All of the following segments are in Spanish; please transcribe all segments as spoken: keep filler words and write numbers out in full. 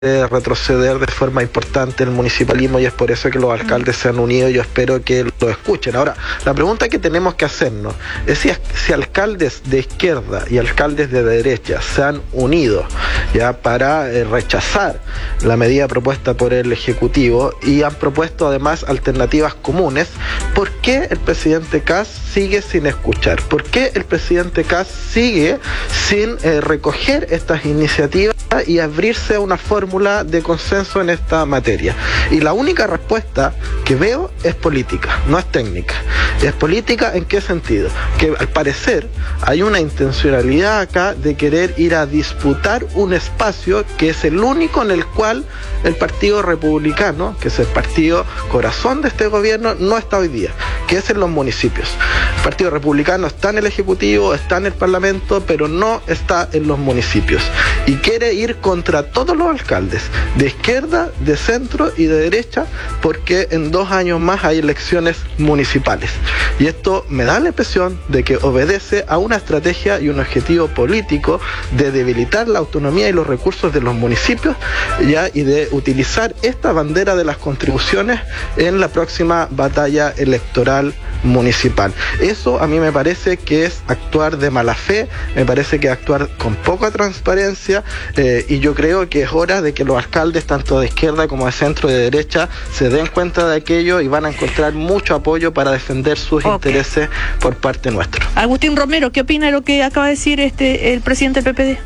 retroceder de forma importante el municipalismo, y es por eso que los alcaldes se han unido. Yo espero que lo escuchen. Ahora, la pregunta que tenemos que hacernos es si, si alcaldes de izquierda y alcaldes de derecha se han unido ya para eh, rechazar la medida propuesta por el Ejecutivo y han propuesto además alternativas comunes. ¿Por qué el presidente Kast sigue sin escuchar? ¿Por qué el presidente Kast sigue sin eh, recoger estas iniciativas y abrirse a una fórmula de consenso en esta materia? Y la única respuesta que veo es política, no es técnica. ¿Es política en qué sentido? Que al parecer hay una intencionalidad acá de querer ir a disputar un espacio que es el único en el cual el Partido Republicano, que es el partido corazón de este gobierno, no está hoy día, que es en los municipios. El Partido Republicano está en el Ejecutivo, está en el Parlamento, pero no está en los municipios. Y quiere ir contra todos los alcaldes, de izquierda, de centro y de derecha, porque en dos años más hay elecciones municipales. Y esto me da la impresión de que obedece a una estrategia y un objetivo político de debilitar la autonomía y los recursos de los municipios, ya, y de utilizar esta bandera de las contribuciones en la próxima batalla electoral municipal. Eso a mí me parece que es actuar de mala fe, me parece que es actuar con poca transparencia, eh, y yo creo que es hora de que los alcaldes, tanto de izquierda como de centro y de derecha, se den cuenta de aquello y van a encontrar mucho apoyo para defender sus okay. intereses por parte nuestra. Agustín Romero, ¿qué opina de lo que acaba de decir este el presidente del P P D?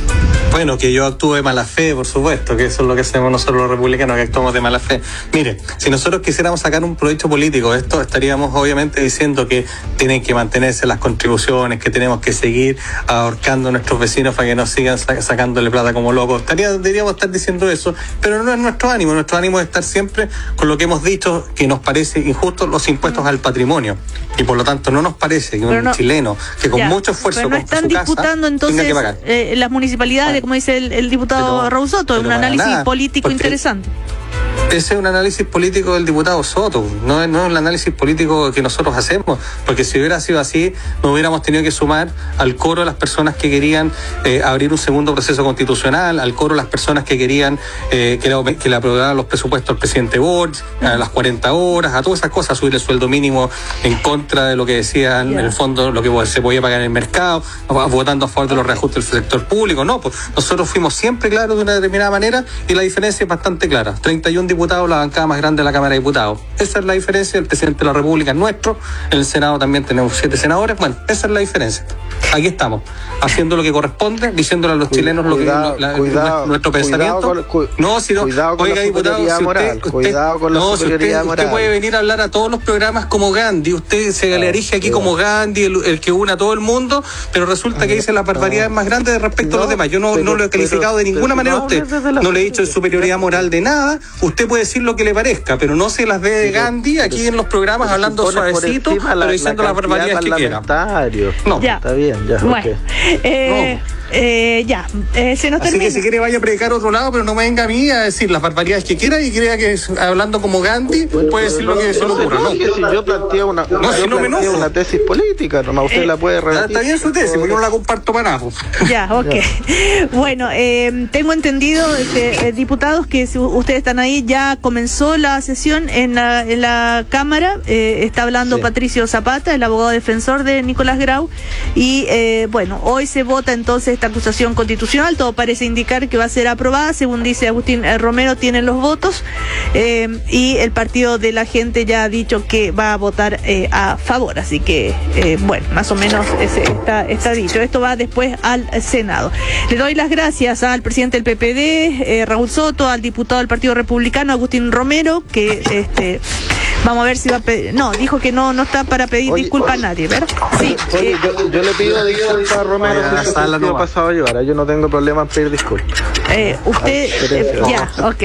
Bueno, que yo actúe de mala fe, por supuesto, que eso es lo que hacemos nosotros los republicanos, que actuamos de mala fe. Mire, si nosotros quisiéramos sacar un provecho político de esto, estaríamos obviamente diciendo que tienen que mantenerse las contribuciones, que tenemos que seguir ahorcando a nuestros vecinos para que nos sigan sac- sacándole plata como locos. Estaría, deberíamos estar diciendo eso, pero no es nuestro ánimo. Nuestro ánimo es estar siempre con lo que hemos dicho, que nos parece injusto, los impuestos al patrimonio. Y por lo tanto no nos parece que un no, chileno que con ya, mucho esfuerzo pero no están disputando casa, entonces tenga que pagar. Eh, las municipalidades, como dice el, el diputado Raúl Soto, es un análisis nada, político interesante. Ese es un análisis político del diputado Soto, no es, no es el análisis político que nosotros hacemos, porque si hubiera sido así, no hubiéramos tenido que sumar al coro de las personas que querían eh, abrir un segundo proceso constitucional, al coro de las personas que querían eh, que, le, que le aprobaran los presupuestos al presidente Boric, a las cuarenta horas, a todas esas cosas, subir el sueldo mínimo en contra de lo que decían yeah. en el fondo, lo que se podía pagar en el mercado, votando a favor de los reajustes del sector público. No, pues nosotros fuimos siempre claros de una determinada manera y la diferencia es bastante clara. treinta y un diputados, la bancada más grande de la Cámara de Diputados. Esa es la diferencia. El presidente de la República es nuestro, en el Senado también tenemos siete senadores. Bueno, esa es la diferencia. Aquí estamos, haciendo lo que corresponde, diciéndole a los chilenos cuidado, lo que la, cuidado, nuestro pensamiento. Con, cu, no, si no, oiga, diputado, si usted, moral, usted, cuidado con la no, superioridad si usted, moral. Usted puede venir a hablar a todos los programas como Gandhi, usted se le erige aquí como Gandhi, el, el que une a todo el mundo, pero resulta que dice las barbaridades más grandes respecto no, a los demás. Yo no, pero, no lo he calificado pero, de ninguna manera a usted, no le he dicho de superioridad moral de nada. Usted puede decir lo que le parezca, pero no se las dé de Gandhi aquí en los programas hablando suavecito, pero diciendo las barbaridades que quiera. No, ya. Está bien, ya. Bueno, okay. eh, no. Eh, ya, eh, se nos Así termina. que si quiere vaya a predicar a otro lado, pero no me venga a mí a decir las barbaridades que quiera y crea que hablando como Gandhi bueno, puede decir lo que se le ocurra. No, si yo planteo una, no, yo si no planteo una tesis política, nomás usted eh, la puede rebatir. Está bien su tesis, porque yo no la comparto para nada. Ya, ok. Ya. Bueno, eh, tengo entendido, este, eh, diputados, que si ustedes están ahí, ya comenzó la sesión en la, en la Cámara, eh, está hablando sí. Patricio Zapata, el abogado defensor de Nicolás Grau, y eh, bueno, hoy se vota entonces esta acusación constitucional. Todo parece indicar que va a ser aprobada, según dice Agustín Romero, tienen los votos, eh, y el Partido de la Gente ya ha dicho que va a votar eh, a favor, así que, eh, bueno, más o menos ese está, está dicho. Esto va después al Senado. Le doy las gracias al presidente del P P D, eh, Raúl Soto, al diputado del Partido Republicano, Agustín Romero, que este... Vamos a ver si va a pedir. No, dijo que no no está para pedir oye, disculpas oye, a nadie, ¿verdad? Sí. Oye, eh, yo, yo le pido disculpas a Romero si se ha pasado a llevar. Yo no tengo problema en pedir disculpas. Eh, usted, eh, ya, ok.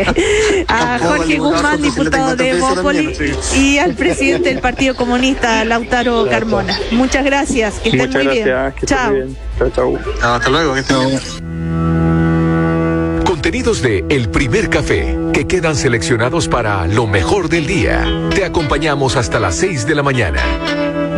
A Jorge Guzmán, diputado de Evópolis, y al presidente del Partido Comunista, Lautaro Carmona. Muchas gracias, que estén muy bien. Chao. Chao, chao. Hasta luego, que estén bien. Contenidos de El Primer Café, que quedan seleccionados para lo mejor del día. Te acompañamos hasta las seis de la mañana.